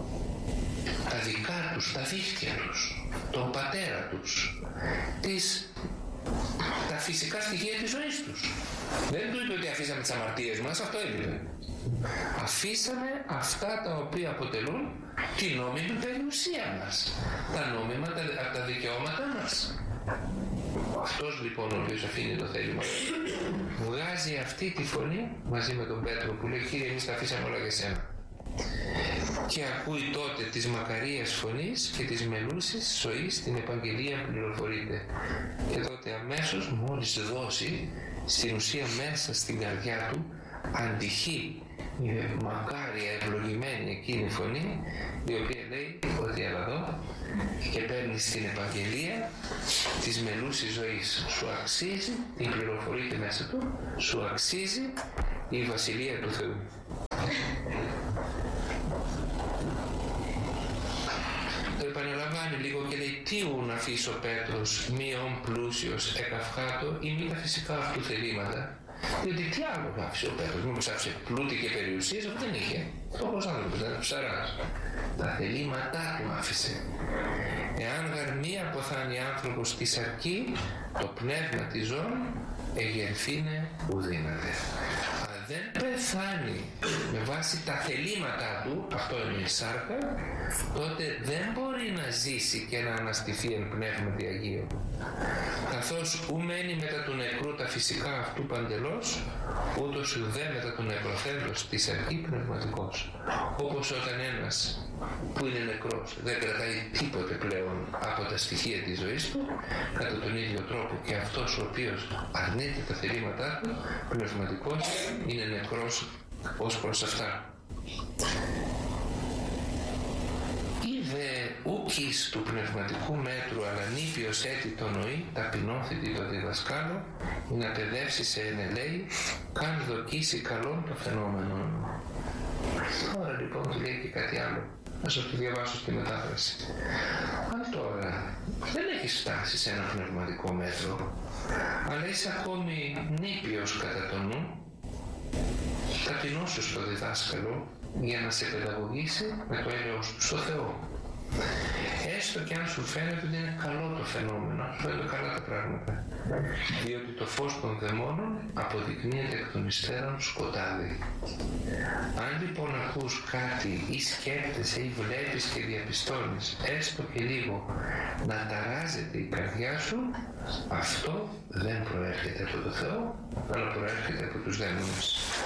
Τα δικά τους, τα δίχτυα τους, τον πατέρα τους, τις, τα φυσικά στοιχεία της ζωής τους. Δεν του είπε ότι αφήσαμε τις αμαρτίες μας, αυτό είπε. Αφήσαμε αυτά τα οποία αποτελούν την νόμιμη περιουσία μας, τα νόμιμα, τα, τα δικαιώματά μας. Αυτός λοιπόν ο οποίος αφήνει το θέλημα βγάζει αυτή τη φωνή μαζί με τον Πέτρο που λέει, Κύριε, εμείς τα αφήσαμε όλα για σένα. Και ακούει τότε της μακαρίας φωνής και της μελούσης ζωής στην Επαγγελία πληροφορείται. Και τότε αμέσως μόλις δώσει, στην ουσία μέσα στην καρδιά του αντυχεί η μακάρια ευλογημένη εκείνη φωνή, η οποία λέει ότι έλα εδώ και παίρνει στην Επαγγελία της μελούσης ζωής. Σου αξίζει, την πληροφορείται μέσα του, σου αξίζει η Βασιλεία του Θεού. Το επαναλαμβάνει λίγο και λέει, τι ουν αφήσει ο Πέτρος, μείον πλούσιος, εκαυχάτο ή μη τα φυσικά αυτού θελήματα. Διότι τι άλλο άφησε ο Πέτρος, μήπως άφησε πλούτη και περιουσίες, αυτό δεν είχε. Φτωχός άνθρωπος, ήταν ψαράς. Τα θελήματά του άφησε. Εάν γαρ μη αποθάνει άνθρωπος της αρκή, το πνεύμα της ζών εγερθήνε ουδύναται. δεν πεθάνει με βάση τα θελήματά του, αυτό είναι η σάρκα, τότε δεν μπορεί να ζήσει και να αναστηθεί εν πνεύματι Αγίου. Καθώς ου μένει μετά του νεκρού τα φυσικά αυτού παντελώς, ούτως ουδέ μετά του νεκροθέντος της αρχή πνευματικός. Όπως όταν ένας που είναι νεκρός δεν κρατάει τίποτε πλέον από τα στοιχεία της ζωής του, κατά τον ίδιο τρόπο και αυτός ο οποίος αρνείται τα θελήματά του, πνευματικός, είναι νεκρός ως προς αυτά. Είδε ουκής του πνευματικού μέτρου αλλά νήπιος έτη το νοή, ταπεινώθητη το διδασκάλο, ή να παιδεύσει σε ενελέη, καν δοκίσει καλόν το φαινόμενο. Τώρα λοιπόν του λέει και κάτι άλλο. Να σας το διαβάσω στη μετάφραση. Αν τώρα δεν έχεις φτάσει σε ένα πνευματικό μέτρο, αλλά είσαι ακόμη νήπιος κατά το νου, ταπεινώσου στο διδάσκαλο για να σε παιδαγωγήσει με το έλεος του στο Θεό. Έστω και αν σου φαίνεται ότι είναι καλό το φαινόμενο, σου φαίνονται καλά τα πράγματα, διότι το φως των δαιμόνων αποδεικνύεται εκ των υστέρων σκοτάδι. Αν λοιπόν ακούς κάτι ή σκέφτεσαι ή βλέπεις και διαπιστώνεις έστω και λίγο να ταράζεται η καρδιά σου, αυτό δεν προέρχεται από το Θεό, αλλά προέρχεται από τους δαίμονες.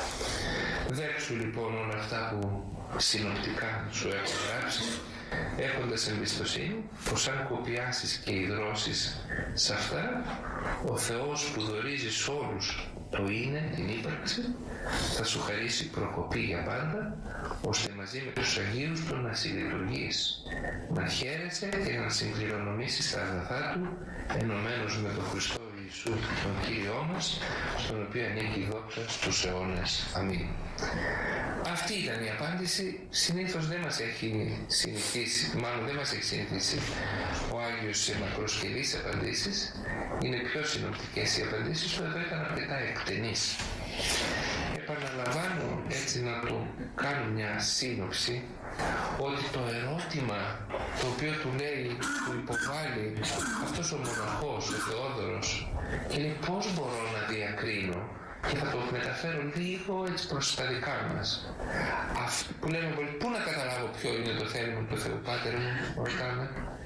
Δέξου λοιπόν όλα αυτά που συνοπτικά σου έχω γράψει, έχοντας εμπιστοσύνη πως αν κοπιάσεις και ιδρώσεις σε αυτά, ο Θεός που δωρίζει σ' όλους το είναι, την ύπαρξη, θα σου χαρίσει προκοπή για πάντα, ώστε μαζί με τους Αγίους του να συλλειτουργείς, να χαίρεσαι και να συγκληρονομήσεις τα αγαθά του, ενωμένος με τον Χριστό Ιησού, τον Κύριό μας, στον οποίο ανήκει η δόξα στους αιώνες. Αμήν. Αυτή ήταν η απάντηση. Συνήθως δεν μας έχει συνηθίσει, μάλλον δεν μας έχει συνηθίσει ο Άγιος σε μακροσκελείς απαντήσεις. Είναι πιο συνοπτικές οι απαντήσεις του, εδώ ήταν αρκετά εκτενείς. Επαναλαμβάνω έτσι να το κάνω μια σύνοψη, ότι το ερώτημα το οποίο του λέει, του υποβάλλει αυτός ο μοναχός, ο Θεόδωρος, και λέει πώς μπορώ να διακρίνω, και θα το μεταφέρω λίγο έτσι προς τα δικά μας. Αυτό που λέμε πολύ, πού να καταλάβω ποιο είναι το θέλημα του Θεού, Πάτερ μου, ρωτάμε.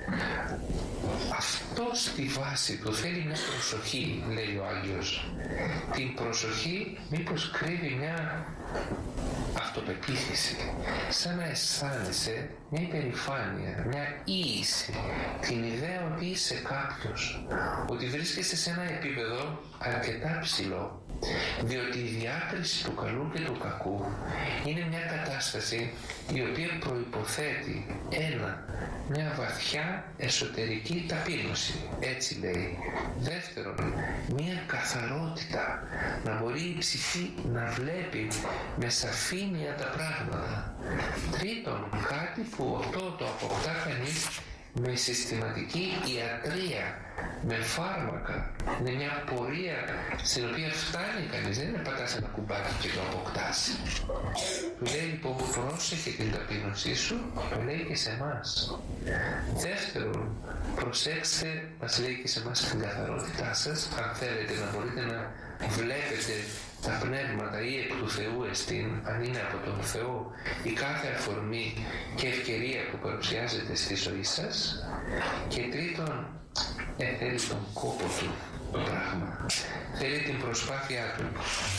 Αυτό στη βάση του θέλει μια προσοχή, λέει ο Άγιος. Την προσοχή μήπως κρύβει μια αυτοπεποίθηση, σαν να αισθάνεσαι μια υπερηφάνεια, μια ίηση, την ιδέα ότι είσαι κάποιος, ότι βρίσκεσαι σε ένα επίπεδο αρκετά ψηλό, διότι η διάκριση του καλού και του κακού είναι μια κατάσταση η οποία προϋποθέτει ένα, μια βαθιά εσωτερική ταπείνωση, έτσι λέει. Δεύτερον, μια καθαρότητα, να μπορεί η ψυχή να βλέπει με σαφήνεια τα πράγματα. Τρίτον, κάτι που αυτό το αποκτά κανείς με συστηματική ιατρία, με φάρμακα. Είναι μια πορεία στην οποία φτάνει κανείς, δεν είναι πατάς ένα κουμπάκι και το αποκτάς. Του λέει λοιπόν πρόσεχε την ταπείνωσή σου, το λέει και σε εμάς. Δεύτερον, προσέξτε, μας λέει και σε εμάς την καθαρότητά σας, αν θέλετε να μπορείτε να βλέπετε τα πνεύματα ή εκ του Θεού εστίν, αν είναι από τον Θεό η κάθε αφορμή και ευκαιρία που παρουσιάζεται στη ζωή σας. Και τρίτον, ε, θέλει τον κόπο του το πράγμα, θέλει την προσπάθειά του.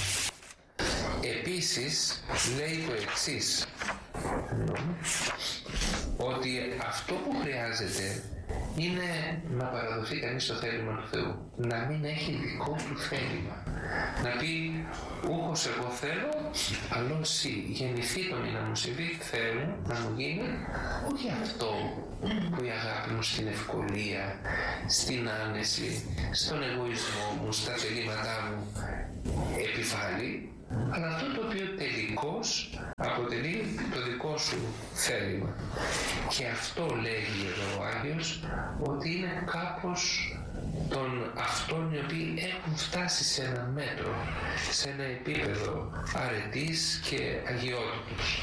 Επίσης λέει το εξής, ότι αυτό που χρειάζεται είναι να παραδοθεί κανείς στο θέλημα του Θεού, να μην έχει δικό του θέλημα, να πει ούχος εγώ θέλω, αλλά εσύ γεννηθεί το μη να μου συμβεί, θέλω να μου γίνει, όχι αυτό που η αγάπη μου στην ευκολία, στην άνεση, στον εγωισμό μου, στα θελήματά μου επιβάλλει, αλλά αυτό το οποίο τελικώς αποτελεί το δικό σου θέλημα. Και αυτό λέγει εδώ ο Άγιος, ότι είναι κάπως των αυτών οι οποίοι έχουν φτάσει σε ένα μέτρο, σε ένα επίπεδο αρετής και αγιότητος.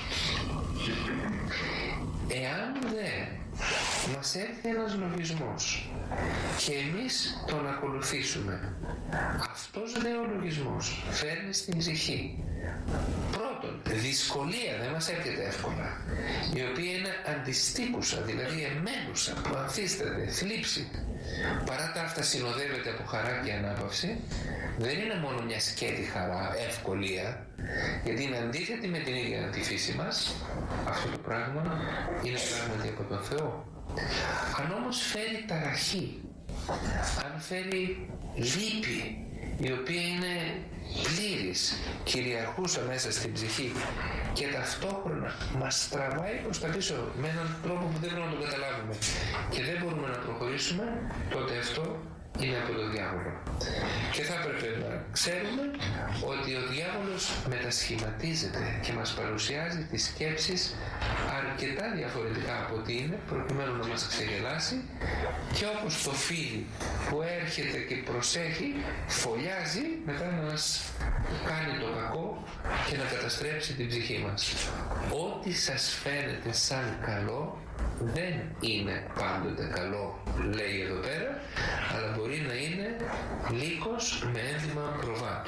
Εάν δεν μας έρθει ένας λογισμός και εμείς τον ακολουθήσουμε, αυτός δε ο λογισμός φέρνει στην ψυχή πρώτον δυσκολία, δεν μας έρχεται εύκολα, η οποία είναι αντιστοίκουσα, δηλαδή εμένουσα, που ανθίσταται, θλίψη. Παρά τα αυτά συνοδεύεται από χαρά και ανάπαυση. Δεν είναι μόνο μια σκέτη χαρά, ευκολία, γιατί είναι αντίθετη με την ίδια τη φύση μας. Αυτό το πράγμα είναι πράγματι από τον Θεό. Αν όμως φέρει ταραχή, αν φέρει λύπη, η οποία είναι πλήρης, κυριαρχούσα μέσα στην ψυχή και ταυτόχρονα μας τραβάει προς τα πίσω με έναν τρόπο που δεν μπορούμε να το καταλάβουμε και δεν μπορούμε να προχωρήσουμε, τότε αυτό είναι από τον διάβολο. Και θα πρέπει να ξέρουμε ότι ο διάβολος μετασχηματίζεται και μας παρουσιάζει τις σκέψεις αρκετά διαφορετικά από ό,τι είναι, προκειμένου να μας ξεγελάσει, και όπως το φίδι που έρχεται και προσέχει, φωλιάζει μετά να μας κάνει το κακό και να καταστρέψει την ψυχή μας. Ό,τι σας φαίνεται σαν καλό δεν είναι πάντοτε καλό, λέει εδώ πέρα, αλλά μπορεί να είναι λύκος με ένδυμα προβάτου.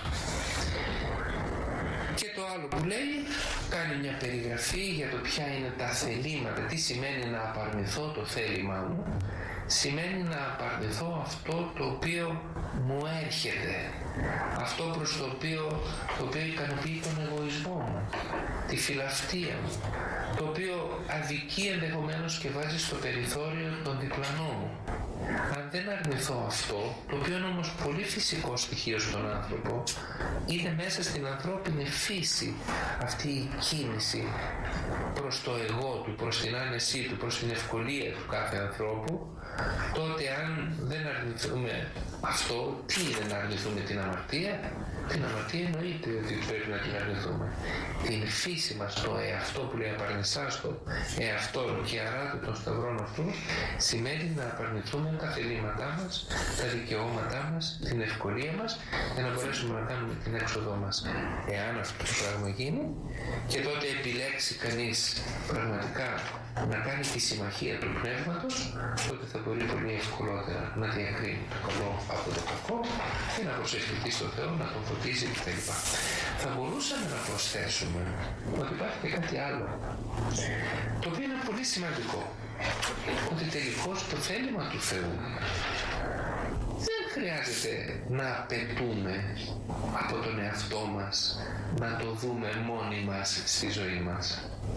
Και το άλλο που λέει, κάνει μια περιγραφή για το ποια είναι τα θελήματα. Τι σημαίνει να απαρνηθώ το θέλημά μου? Σημαίνει να απαρνηθώ αυτό το οποίο μου έρχεται, αυτό προς το οποίο, το οποίο ικανοποιεί τον εγωισμό μου, τη φιλαυτία μου, το οποίο αδικεί ενδεχομένως και βάζει στο περιθώριο τον διπλανό μου. Αν δεν αρνηθώ αυτό, το οποίο είναι όμως πολύ φυσικό στοιχείο στον άνθρωπο, είναι μέσα στην ανθρώπινη φύση αυτή η κίνηση προς το εγώ του, προς την άνεσή του, προς την ευκολία του κάθε ανθρώπου, τότε αν δεν αρνηθούμε αυτό, τι είναι να αρνηθούμε την αμαρτία? Την αμαρτία εννοείται ότι πρέπει να την αρνηθούμε. Την φύση μας, το εαυτό που λέει απαρνησάστο, εαυτόν και αράτε των σταυρών αυτού, σημαίνει να απαρνηθούμε τα θελήματά μας, τα δικαιώματά μας, την ευκολία μας, για να μπορέσουμε να κάνουμε την έξοδό μας. Εάν αυτό το πράγμα γίνει, και τότε επιλέξει κανείς πραγματικά να κάνει τη συμμαχία του πνεύματος, τότε θα μπορεί πολύ ευκολότερα να διακρίνει το καλό από το κακό και να προσευχηθεί στον Θεό, να τον φωτίζει κτλ. Θα μπορούσαμε να προσθέσουμε ότι υπάρχει και κάτι άλλο, το οποίο είναι πολύ σημαντικό, ότι τελικώς το θέλημα του Θεού δεν χρειάζεται να απαιτούμε από τον εαυτό μας να το δούμε μόνοι μας στη ζωή μας.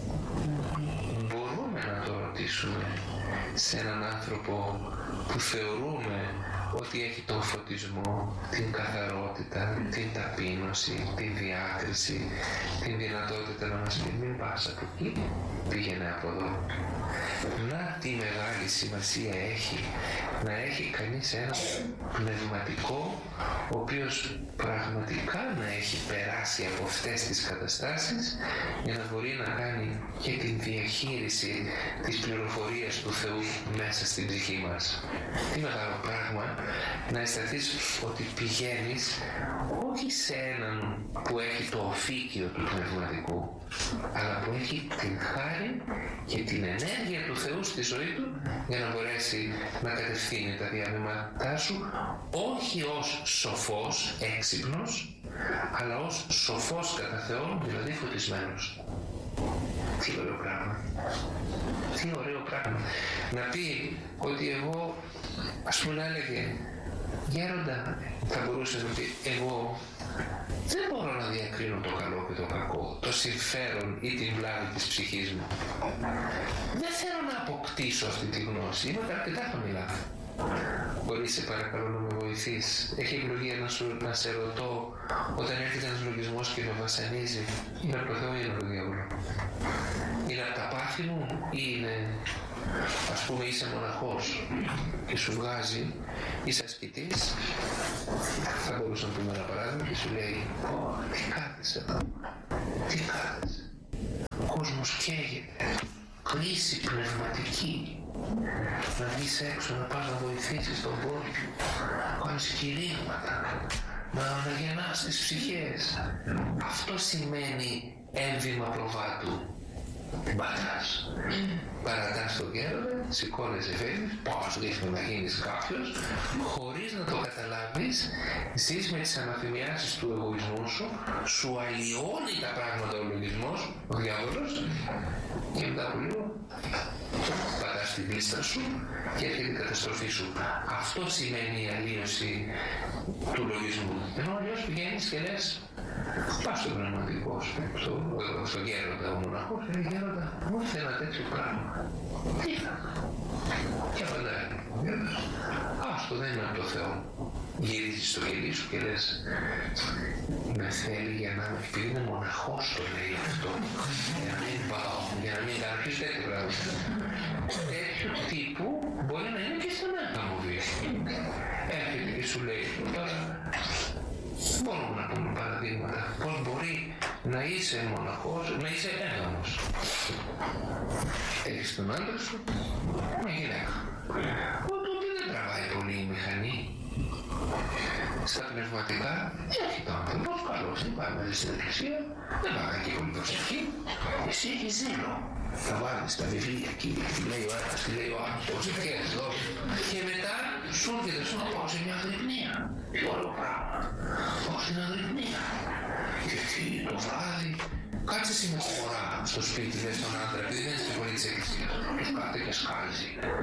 Μπορούμε να το ρωτήσουμε σε έναν άνθρωπο που θεωρούμε ότι έχει τον φωτισμό, την καθαρότητα, την ταπείνωση, την διάκριση, την δυνατότητα να μας πει μην πας από εκεί, πήγαινε από εδώ. Να τι μεγάλη σημασία έχει να έχει κανείς ένα πνευματικό, ο οποίος πραγματικά να έχει περάσει από αυτές τις καταστάσεις για να μπορεί να κάνει και την διαχείριση της πληροφορίας του Θεού μέσα στην ψυχή μας. Τι μεγάλο πράγμα να αισθανθείς ότι πηγαίνεις όχι σε έναν που έχει το οφίκιο του πνευματικού, αλλά που έχει την χάρη και την ενέργεια του Θεού στη ζωή του για να μπορέσει να κατευθύνει τα διαβήματά σου, όχι ως σοφός, έξυπνος, αλλά ως σοφός κατά Θεόν, δηλαδή φωτισμένος. Τι ωραίο πράγμα. Τι ωραίο πράγμα. Να πει ότι εγώ, ας πούμε, να έλεγε γέροντα, θα μπορούσε να πει, εγώ δεν μπορώ να διακρίνω το καλό και το κακό, το συμφέρον ή την βλάβη της ψυχής μου. Δεν θέλω να αποκτήσω αυτή τη γνώση, είμαι αρκετά χαμηλά. Μπορείς σε παρακαλώ να με βοηθείς? Έχει ευλογία να, σου, να σε ρωτώ όταν έρχεται ένας λογισμός και με βασανίζει, είναι από το Θεό ή είναι από το διάβολο? Είναι από τα πάθη μου ή είναι, ας πούμε, είσαι μοναχός και σου βγάζει, είσαι ασκητής, θα μπορούσα να πούμε ένα παράδειγμα, και σου λέει τι κάθεσαι εδώ, τι κάθεσαι, ο κόσμος καίγεται, κρίση πνευματική, Να βγεις έξω, να πας να βοηθήσεις τον κόσμο, να κάνεις κηρύγματα, να αναγεννάς τις ψυχές. Αυτό σημαίνει ένδυμα προβάτου. Πατάς. Παρατάς τον γέροντα, σηκώνεσαι, φεύγεις, πώς ρίχνει να γίνεις κάποιος, χωρίς να το καταλάβεις, ζεις με τις αναθυμιάσεις του εγωισμού σου, σου αλλοιώνει τα πράγματα ο λογισμός, ο διάβολος, και μετά από λίγο πατάς την πίστα σου και έρχεται η καταστροφή σου. Αυτό σημαίνει η αλλίωση του λογισμού. Ενώ αλλιώς πηγαίνεις και λες, πας στο πνευματικό, στο, στο γέροντα, ο μοναχός, λέει γέροντα, μου ήρθε ένα τέτοιο πράγμα. Τι ήταν? Και απαντάει ο γέροντας, άστο, δεν είναι από το Θεό. Γυρίζεις στο κελί σου και λες, με θέλει για να, επειδή είναι μοναχός το λέει αυτό, για να μην πάω, για να μην κάνω ποιος τέτοιο πράγμα. Τέτοιου τύπου μπορεί να είναι και στην μένα μου βία. Έρχεται και σου λέει, τώρα μπορούμε να πούμε παραδείγματα, πώς μπορεί να είσαι μοναχός, να είσαι έγαμος. Έχεις τον άντρα σου, μια γυναίκα. Οπότε δεν τραβάει πολύ η μηχανή. Στα πνευματικά έρχεται ο άνθρωπος, καλώς, δεν πάει μαζί στην εκκλησία, δεν πάει και πολύ προσευχή. Εσύ έχεις ζήλο. Θα βάλεις τα βιβλία εκεί, τι λέει ο ένας, τι λέει ο άλλος, προσευχές, δώσει. Και μετά σου έρχεται σου να πάω σε μια αγρυπνία. Τι ωραίο πράγμα. Πάω στην αγρυπνία. Και εκεί το βράδυ, κάτσε σήμερα φορά στο σπίτι, λες τον άντρα, επειδή δεν είναι πολύ της εκκλησίας. Τους κάτε και σκάζει.